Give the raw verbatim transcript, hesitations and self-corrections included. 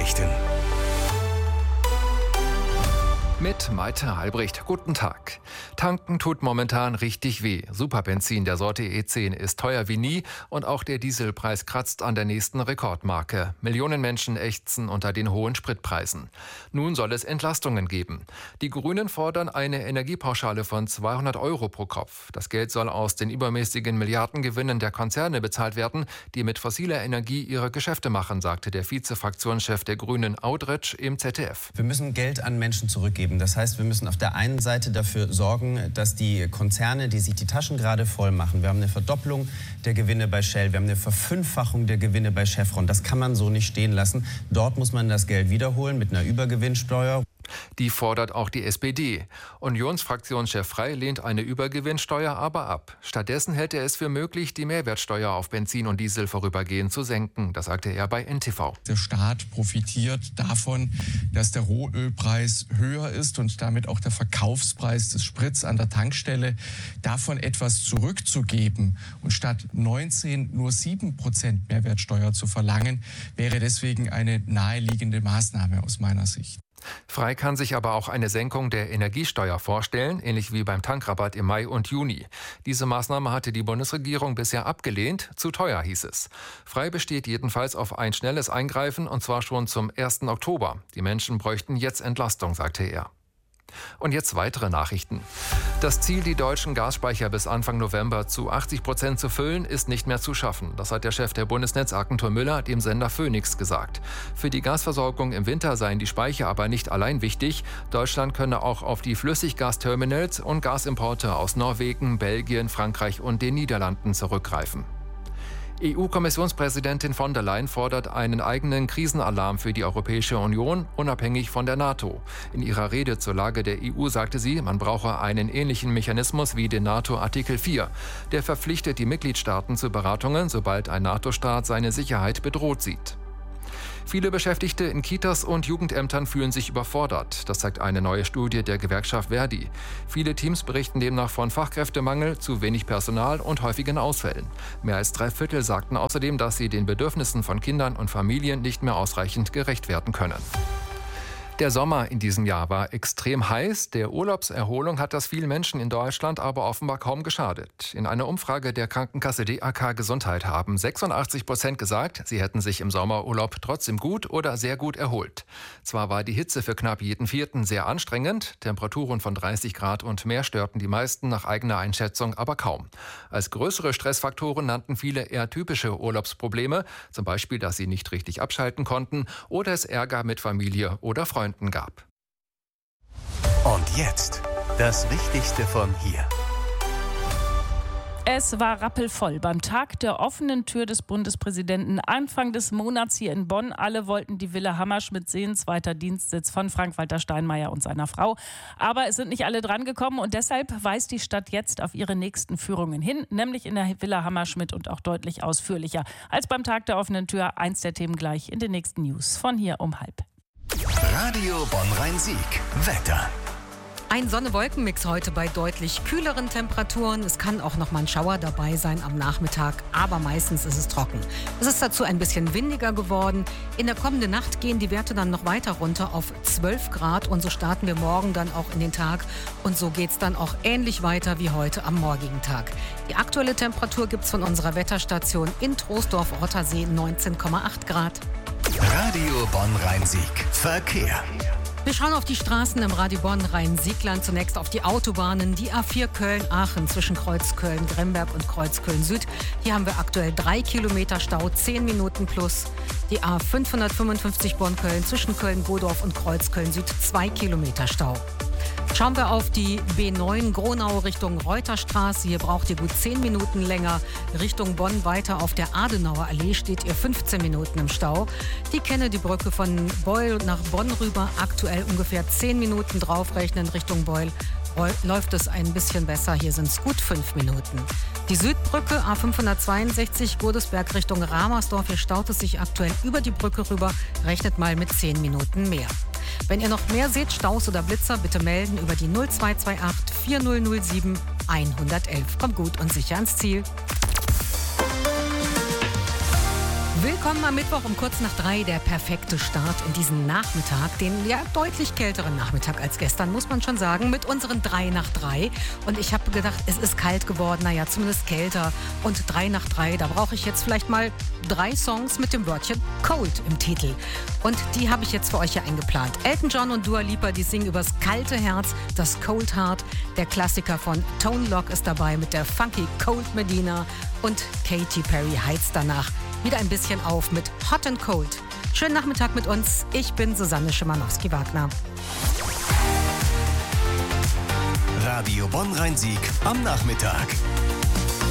Nachrichten. Mit Malte Albrecht. Guten Tag. Tanken tut momentan richtig weh. Superbenzin der Sorte E zehn ist teuer wie nie und auch der Dieselpreis kratzt an der nächsten Rekordmarke. Millionen Menschen ächzen unter den hohen Spritpreisen. Nun soll es Entlastungen geben. Die Grünen fordern eine Energiepauschale von zweihundert Euro pro Kopf. Das Geld soll aus den übermäßigen Milliardengewinnen der Konzerne bezahlt werden, die mit fossiler Energie ihre Geschäfte machen, sagte der Vize-Fraktionschef der Grünen Audretsch im Z D F. Wir müssen Geld an Menschen zurückgeben. Das heißt, wir müssen auf der einen Seite dafür sorgen, dass die Konzerne, die sich die Taschen gerade voll machen, wir haben eine Verdopplung der Gewinne bei Shell, wir haben eine Verfünffachung der Gewinne bei Chevron. Das kann man so nicht stehen lassen. Dort muss man das Geld wiederholen mit einer Übergewinnsteuer. Die fordert auch die S P D. Unionsfraktionschef Frey lehnt eine Übergewinnsteuer aber ab. Stattdessen hält er es für möglich, die Mehrwertsteuer auf Benzin und Diesel vorübergehend zu senken. Das sagte er bei N T V. Der Staat profitiert davon, dass der Rohölpreis höher ist und damit auch der Verkaufspreis des Sprits an der Tankstelle. Davon etwas zurückzugeben und statt neunzehn nur sieben Prozent Mehrwertsteuer zu verlangen, wäre deswegen eine naheliegende Maßnahme aus meiner Sicht. Frey kann sich aber auch eine Senkung der Energiesteuer vorstellen, ähnlich wie beim Tankrabatt im Mai und Juni. Diese Maßnahme hatte die Bundesregierung bisher abgelehnt. Zu teuer, hieß es. Frey besteht jedenfalls auf ein schnelles Eingreifen, und zwar schon zum ersten Oktober. Die Menschen bräuchten jetzt Entlastung, sagte er. Und jetzt weitere Nachrichten. Das Ziel, die deutschen Gasspeicher bis Anfang November zu achtzig Prozent zu füllen, ist nicht mehr zu schaffen. Das hat der Chef der Bundesnetzagentur Müller dem Sender Phoenix gesagt. Für die Gasversorgung im Winter seien die Speicher aber nicht allein wichtig. Deutschland könne auch auf die Flüssiggasterminals und Gasimporte aus Norwegen, Belgien, Frankreich und den Niederlanden zurückgreifen. E U-Kommissionspräsidentin von der Leyen fordert einen eigenen Krisenalarm für die Europäische Union, unabhängig von der NATO. In ihrer Rede zur Lage der E U sagte sie, man brauche einen ähnlichen Mechanismus wie den NATO-Artikel vier. Der verpflichtet die Mitgliedstaaten zu Beratungen, sobald ein NATO-Staat seine Sicherheit bedroht sieht. Viele Beschäftigte in Kitas und Jugendämtern fühlen sich überfordert. Das zeigt eine neue Studie der Gewerkschaft Verdi. Viele Teams berichten demnach von Fachkräftemangel, zu wenig Personal und häufigen Ausfällen. Mehr als drei Viertel sagten außerdem, dass sie den Bedürfnissen von Kindern und Familien nicht mehr ausreichend gerecht werden können. Der Sommer in diesem Jahr war extrem heiß. Der Urlaubserholung hat das vielen Menschen in Deutschland aber offenbar kaum geschadet. In einer Umfrage der Krankenkasse D A K Gesundheit haben sechsundachtzig Prozent gesagt, sie hätten sich im Sommerurlaub trotzdem gut oder sehr gut erholt. Zwar war die Hitze für knapp jeden Vierten sehr anstrengend, Temperaturen von dreißig Grad und mehr störten die meisten nach eigener Einschätzung aber kaum. Als größere Stressfaktoren nannten viele eher typische Urlaubsprobleme, zum Beispiel, dass sie nicht richtig abschalten konnten oder es Ärger mit Familie oder Freunden gab. Und jetzt das Wichtigste von hier. Es war rappelvoll beim Tag der offenen Tür des Bundespräsidenten Anfang des Monats hier in Bonn. Alle wollten die Villa Hammerschmidt sehen, zweiter Dienstsitz von Frank-Walter Steinmeier und seiner Frau. Aber es sind nicht alle drangekommen und deshalb weist die Stadt jetzt auf ihre nächsten Führungen hin, nämlich in der Villa Hammerschmidt und auch deutlich ausführlicher als beim Tag der offenen Tür. Eins der Themen gleich in den nächsten News von hier um halb. Radio Bonn-Rhein-Sieg. Wetter. Ein Sonne-Wolken-Mix heute bei deutlich kühleren Temperaturen. Es kann auch noch mal ein Schauer dabei sein am Nachmittag, aber meistens ist es trocken. Es ist dazu ein bisschen windiger geworden. In der kommenden Nacht gehen die Werte dann noch weiter runter auf zwölf Grad und so starten wir morgen dann auch in den Tag. Und so geht es dann auch ähnlich weiter wie heute am morgigen Tag. Die aktuelle Temperatur gibt es von unserer Wetterstation in Troisdorf-Ottersee neunzehn Komma acht Grad. Radio Bonn-Rhein-Sieg. Verkehr. Wir schauen auf die Straßen im Radio Bonn-Rhein-Siegland. Zunächst auf die Autobahnen. Die A vier Köln-Aachen zwischen Kreuz Köln-Gremberg und Kreuz Köln-Süd. Hier haben wir aktuell drei Kilometer Stau, zehn Minuten plus. Die A fünfhundertfünfundfünfzig Bonn-Köln zwischen Köln-Godorf und Kreuz Köln-Süd, zwei Kilometer Stau. Schauen wir auf die B neun Gronau Richtung Reuterstraße. Hier braucht ihr gut zehn Minuten länger. Richtung Bonn weiter auf der Adenauer Allee steht ihr fünfzehn Minuten im Stau. Die Kennedy-Brücke von Beul nach Bonn rüber, aktuell ungefähr zehn Minuten draufrechnen Richtung Beul. Läuft es ein bisschen besser, hier sind es gut fünf Minuten. Die Südbrücke A fünfhundertzweiundsechzig Godesberg Richtung Ramersdorf, hier staut es sich aktuell über die Brücke rüber, rechnet mal mit zehn Minuten mehr. Wenn ihr noch mehr seht, Staus oder Blitzer, bitte melden über die null zwei zwei acht vier null null sieben eins eins eins. Kommt gut und sicher ans Ziel. Willkommen am Mittwoch um kurz nach drei, der perfekte Start in diesen Nachmittag, den ja deutlich kälteren Nachmittag als gestern, muss man schon sagen, mit unseren drei nach drei. Und ich habe gedacht, es ist kalt geworden, naja, zumindest kälter. Und drei nach drei, da brauche ich jetzt vielleicht mal drei Songs mit dem Wörtchen Cold im Titel. Und die habe ich jetzt für euch hier eingeplant. Elton John und Dua Lipa, die singen übers kalte Herz, das Cold Heart. Der Klassiker von Tone Loc ist dabei mit der funky Cold Medina. Und Katy Perry heizt danach wieder ein bisschen auf mit Hot and Cold. Schönen Nachmittag mit uns. Ich bin Susanne Schimanowski-Wagner. Radio Bonn-Rhein-Sieg am Nachmittag.